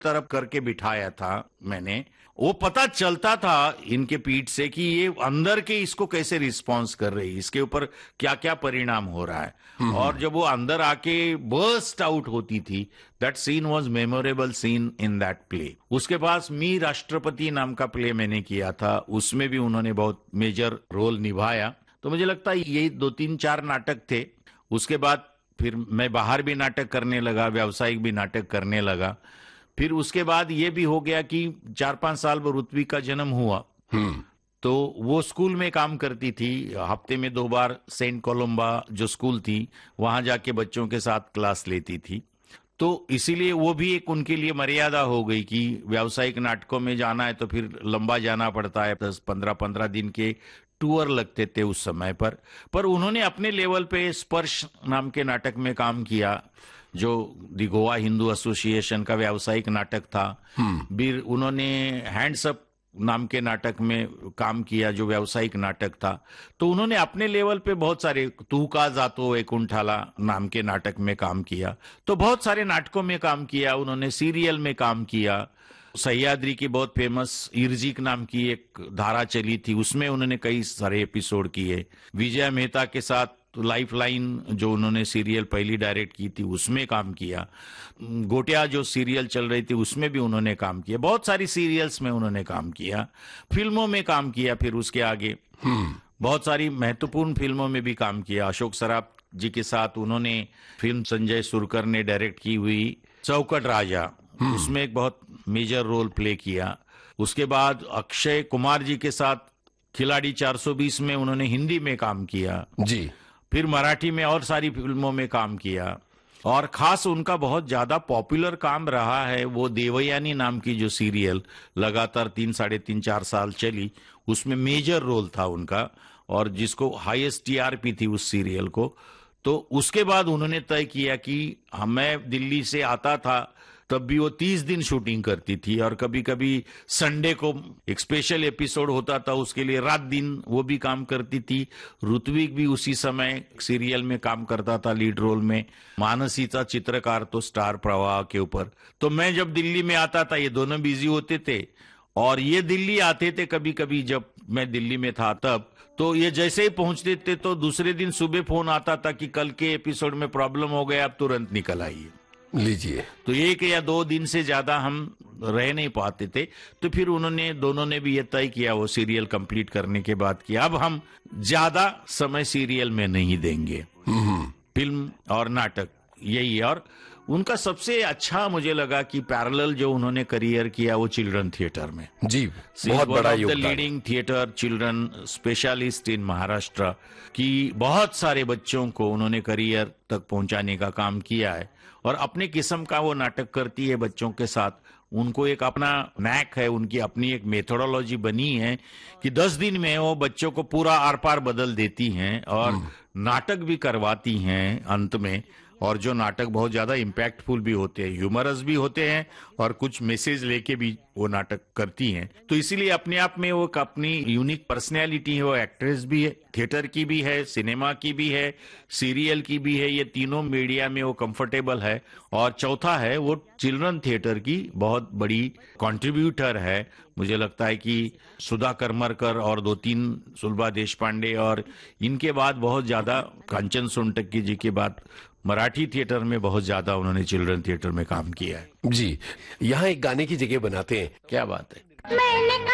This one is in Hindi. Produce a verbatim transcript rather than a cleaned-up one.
तरफ करके बिठाया था मैंने, वो पता चलता था इनके पीठ से कि ये अंदर के इसको कैसे रिस्पॉन्स कर रही है, इसके ऊपर क्या क्या परिणाम हो रहा है। और जब वो अंदर आके बर्स्ट आउट होती थी, that scene was memorable seen in that play. उसके पास मी राष्ट्रपति नाम का प्ले मैंने किया था, उसमें भी उन्होंने बहुत मेजर रोल निभाया। तो मुझे लगता है ये दो तीन चार नाटक थे। उसके बाद फिर मैं बाहर भी नाटक करने लगा, व्यावसायिक भी नाटक करने लगा। फिर उसके बाद ये भी हो गया कि चार पांच साल पर ऋत्विक का जन्म हुआ, तो वो स्कूल में काम करती थी। हफ्ते में दो बार सेंट कोलंबा जो स्कूल थी, वहां जाके बच्चों के साथ क्लास लेती थी। तो इसीलिए वो भी एक उनके लिए मर्यादा हो गई कि व्यावसायिक नाटकों में जाना है तो फिर लंबा जाना पड़ता है, दस पंद्रह पंद्रह दिन के टूर लगते थे उस समय पर। पर उन्होंने अपने लेवल पे स्पर्श नाम के नाटक में काम किया, जो दी गोवा हिंदू एसोसिएशन का व्यावसायिक नाटक था। फिर उन्होंने हैंड्स अप नाम के नाटक में काम किया, जो व्यावसायिक नाटक था। तो उन्होंने अपने लेवल पे बहुत सारे, तू का जातो वैकुंठाला नाम के नाटक में काम किया। तो बहुत सारे नाटकों में काम किया उन्होंने, सीरियल में काम किया। सह्याद्री की बहुत फेमस इर्जिक नाम की एक धारा चली थी, उसमें उन्होंने कई सारे एपिसोड किए। विजय मेहता के साथ लाइफ लाइन जो उन्होंने सीरियल पहली डायरेक्ट की थी, उसमें काम किया। गोटिया जो सीरियल चल रही थी, उसमें भी उन्होंने काम किया। बहुत सारी सीरियल्स में उन्होंने काम किया, फिल्मों में काम किया। फिर उसके आगे बहुत सारी महत्वपूर्ण फिल्मों में भी काम किया। अशोक सराफ जी के साथ उन्होंने फिल्म संजय सुरकर ने डायरेक्ट की हुई चौकट राजा, उसमें एक बहुत मेजर रोल प्ले किया। उसके बाद अक्षय कुमार जी के साथ खिलाड़ी चार सौ बीस में उन्होंने हिंदी में काम किया जी। फिर मराठी में और सारी फिल्मों में काम किया। और खास उनका बहुत ज्यादा पॉपुलर काम रहा है वो देवयानी नाम की जो सीरियल लगातार तीन साढ़े तीन चार साल चली, उसमें मेजर रोल था उनका, और जिसको हाईएस्ट टीआरपी थी उस सीरियल को। तो उसके बाद उन्होंने तय किया कि मैं दिल्ली से आता था तब भी वो तीस दिन शूटिंग करती थी, और कभी कभी संडे को एक स्पेशल एपिसोड होता था, उसके लिए रात दिन वो भी काम करती थी। ऋत्विक भी उसी समय सीरियल में काम करता था लीड रोल में, मानसीचा चित्रकार तो स्टार प्रवाह के ऊपर। तो मैं जब दिल्ली में आता था, ये दोनों बिजी होते थे, और ये दिल्ली आते थे कभी कभी जब मैं दिल्ली में था तब। तो ये जैसे ही पहुंचते थे तो दूसरे दिन सुबह फोन आता था कि कल के एपिसोड में प्रॉब्लम हो गया, आप तुरंत निकल आइए। लीजिए। तो एक या दो दिन से ज्यादा हम रह नहीं पाते थे। तो फिर उन्होंने दोनों ने भी ये तय किया वो सीरियल कंप्लीट करने के बाद कि अब हम ज्यादा समय सीरियल में नहीं देंगे, फिल्म और नाटक यही है। और उनका सबसे अच्छा मुझे लगा कि पैरेलल जो उन्होंने करियर किया वो चिल्ड्रन थिएटर में। जी, बहुत बड़ा योगदान। Leading theatre children specialist in Maharashtra की बहुत सारे बच्चों को उन्होंने करियर तक पहुंचाने का काम किया है। और अपने किस्म का वो नाटक करती है बच्चों के साथ। उनको एक अपना नैक है, उनकी अपनी एक मेथोडोलॉजी बनी है कि दस दिन में वो बच्चों को पूरा आर पार बदल देती हैं, और नाटक भी करवाती हैं अंत में। और जो नाटक बहुत ज्यादा इम्पैक्टफुल भी होते हैं, ह्यूमरस भी होते हैं, और कुछ मैसेज लेके भी वो नाटक करती हैं। तो इसीलिए अपने आप में वो अपनी यूनिक पर्सनैलिटी है। वो एक्ट्रेस भी है, थिएटर की भी है, सिनेमा की भी है, सीरियल की भी है, ये तीनों मीडिया में वो कंफर्टेबल है। और चौथा है वो चिल्ड्रन थिएटर की बहुत बड़ी कंट्रीब्यूटर है। मुझे लगता है कि सुधा करमरकर और दो तीन सुलभा देशपांडे, और इनके बाद बहुत ज्यादा कांचन सोनटक्की जी के बाद मराठी थिएटर में बहुत ज्यादा उन्होंने चिल्ड्रन थिएटर में काम किया है। जी, यहाँ एक गाने की जगह बनाते हैं। क्या बात है।